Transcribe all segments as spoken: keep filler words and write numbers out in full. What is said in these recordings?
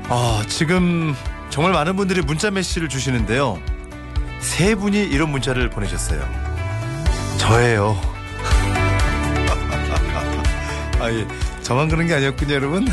아, 지금 정말 많은 분들이 문자 메시지를 주시는데요. 세 분이 이런 문자를 보내셨어요. 저예요. 아니, 저만 그런 게 아니었군요, 여러분.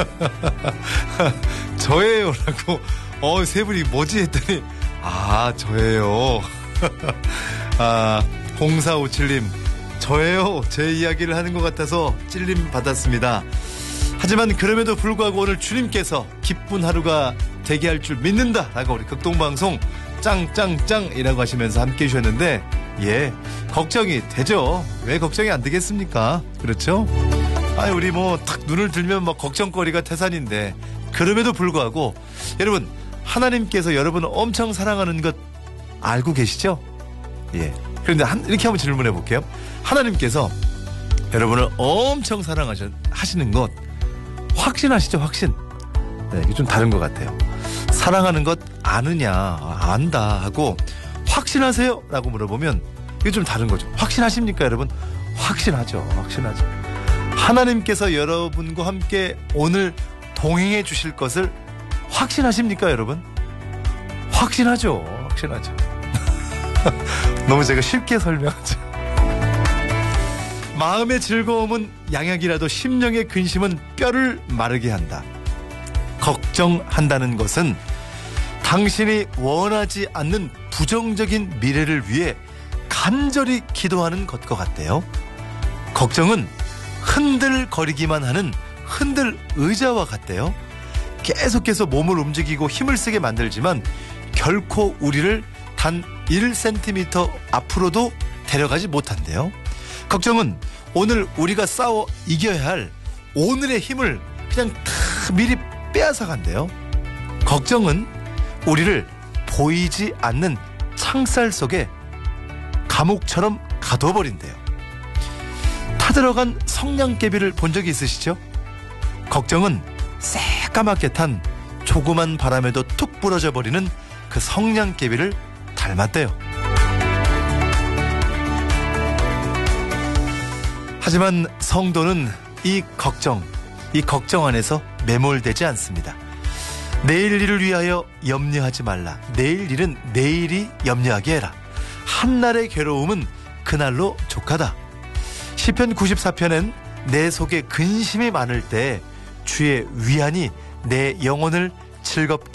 저예요라고 어, 세 분이 뭐지 했더니 아, 저예요. 아, 공사오칠 님 저예요. 제 이야기를 하는 것 같아서 찔림 받았습니다. 하지만 그럼에도 불구하고 오늘 주님께서 기쁜 하루가 되게 할 줄 믿는다 라고 우리 극동방송 짱짱짱이라고 하시면서 함께 해주셨는데, 예, 걱정이 되죠. 왜 걱정이 안 되겠습니까? 그렇죠? 아, 우리 뭐 탁 눈을 들면 뭐 걱정거리가 태산인데, 그럼에도 불구하고 여러분, 하나님께서 여러분을 엄청 사랑하는 것 알고 계시죠? 예. 그런데 한, 이렇게 한번 질문해 볼게요. 하나님께서 여러분을 엄청 사랑하시는 것 확신하시죠? 확신. 네, 이게 좀 다른 것 같아요. 사랑하는 것 아느냐, 안다 하고 확신하세요? 라고 물어보면 이게 좀 다른 거죠. 확신하십니까, 여러분? 확신하죠. 확신하죠. 하나님께서 여러분과 함께 오늘 동행해 주실 것을 확신하십니까, 여러분? 확신하죠. 확신하죠. 너무 제가 쉽게 설명하죠. 마음의 즐거움은 양약이라도 심령의 근심은 뼈를 마르게 한다. 걱정한다는 것은 당신이 원하지 않는 부정적인 미래를 위해 간절히 기도하는 것과 같대요. 걱정은 흔들거리기만 하는 흔들 의자와 같대요. 계속해서 몸을 움직이고 힘을 쓰게 만들지만 결코 우리를 단 일 센티미터 앞으로도 데려가지 못한대요. 걱정은 오늘 우리가 싸워 이겨야 할 오늘의 힘을 그냥 다 미리 빼앗아 간대요. 걱정은 우리를 보이지 않는 창살 속에 감옥처럼 가둬버린대요. 타들어간 성냥개비를 본 적이 있으시죠? 걱정은 새까맣게 탄 조그만 바람에도 툭 부러져 버리는 그 성냥개비를 닮았대요. 하지만 성도는 이 걱정, 이 걱정 안에서 매몰되지 않습니다. 내일 일을 위하여 염려하지 말라. 내일 일은 내일이 염려하게 해라. 한날의 괴로움은 그날로 족하다. 시편 구십사 편엔 내 속에 근심이 많을 때 주의 위안이 내 영혼을 즐겁게